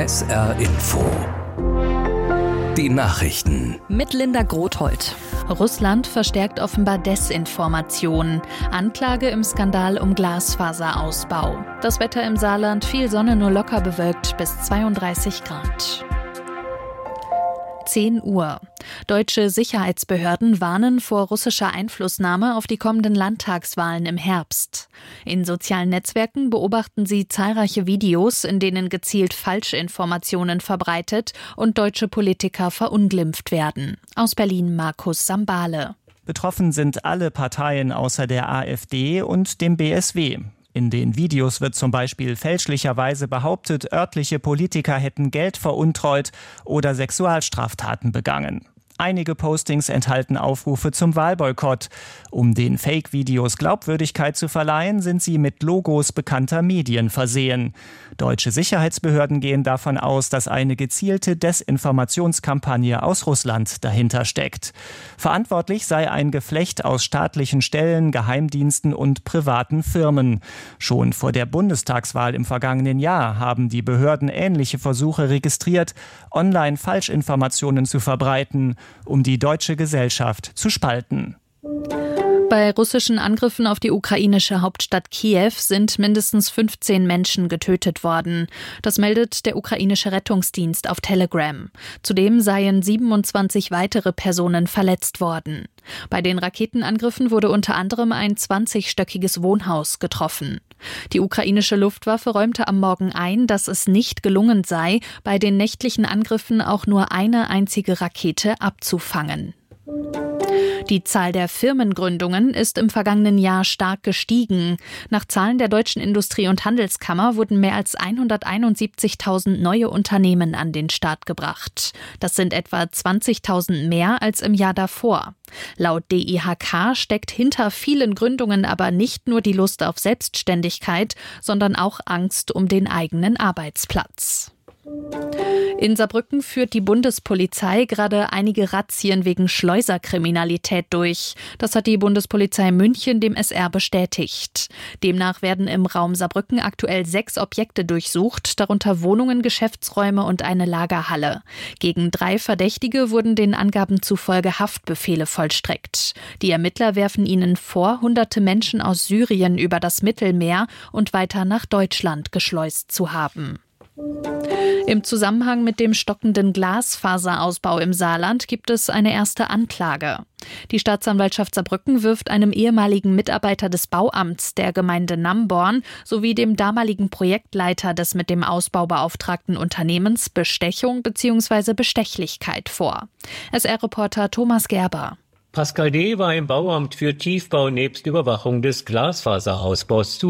SR Info. Die Nachrichten. Mit Linda Grothold. Russland verstärkt offenbar Desinformation. Anklage im Skandal um Glasfaserausbau. Das Wetter im Saarland, viel Sonne, nur locker bewölkt bis 32 Grad. 10 Uhr. Deutsche Sicherheitsbehörden warnen vor russischer Einflussnahme auf die kommenden Landtagswahlen im Herbst. In sozialen Netzwerken beobachten sie zahlreiche Videos, in denen gezielt Falschinformationen verbreitet und deutsche Politiker verunglimpft werden. Aus Berlin Markus Sambale. Betroffen sind alle Parteien außer der AfD und dem BSW. In den Videos wird zum Beispiel fälschlicherweise behauptet, örtliche Politiker hätten Geld veruntreut oder Sexualstraftaten begangen. Einige Postings enthalten Aufrufe zum Wahlboykott. Um den Fake-Videos Glaubwürdigkeit zu verleihen, sind sie mit Logos bekannter Medien versehen. Deutsche Sicherheitsbehörden gehen davon aus, dass eine gezielte Desinformationskampagne aus Russland dahinter steckt. Verantwortlich sei ein Geflecht aus staatlichen Stellen, Geheimdiensten und privaten Firmen. Schon vor der Bundestagswahl im vergangenen Jahr haben die Behörden ähnliche Versuche registriert, online Falschinformationen zu verbreiten, um die deutsche Gesellschaft zu spalten. Bei russischen Angriffen auf die ukrainische Hauptstadt Kiew sind mindestens 15 Menschen getötet worden. Das meldet der ukrainische Rettungsdienst auf Telegram. Zudem seien 27 weitere Personen verletzt worden. Bei den Raketenangriffen wurde unter anderem ein 20-stöckiges Wohnhaus getroffen. Die ukrainische Luftwaffe räumte am Morgen ein, dass es nicht gelungen sei, bei den nächtlichen Angriffen auch nur eine einzige Rakete abzufangen. Die Zahl der Firmengründungen ist im vergangenen Jahr stark gestiegen. Nach Zahlen der Deutschen Industrie- und Handelskammer wurden mehr als 171.000 neue Unternehmen an den Start gebracht. Das sind etwa 20.000 mehr als im Jahr davor. Laut DIHK steckt hinter vielen Gründungen aber nicht nur die Lust auf Selbstständigkeit, sondern auch Angst um den eigenen Arbeitsplatz. In Saarbrücken führt die Bundespolizei gerade einige Razzien wegen Schleuserkriminalität durch. Das hat die Bundespolizei München dem SR bestätigt. Demnach werden im Raum Saarbrücken aktuell 6 Objekte durchsucht, darunter Wohnungen, Geschäftsräume und eine Lagerhalle. Gegen 3 Verdächtige wurden den Angaben zufolge Haftbefehle vollstreckt. Die Ermittler werfen ihnen vor, hunderte Menschen aus Syrien über das Mittelmeer und weiter nach Deutschland geschleust zu haben. Im Zusammenhang mit dem stockenden Glasfaserausbau im Saarland gibt es eine erste Anklage. Die Staatsanwaltschaft Saarbrücken wirft einem ehemaligen Mitarbeiter des Bauamts der Gemeinde Namborn sowie dem damaligen Projektleiter des mit dem Ausbau beauftragten Unternehmens Bestechung bzw. Bestechlichkeit vor. SR-Reporter Thomas Gerber. Pascal D. war im Bauamt für Tiefbau nebst Überwachung des Glasfaserausbaus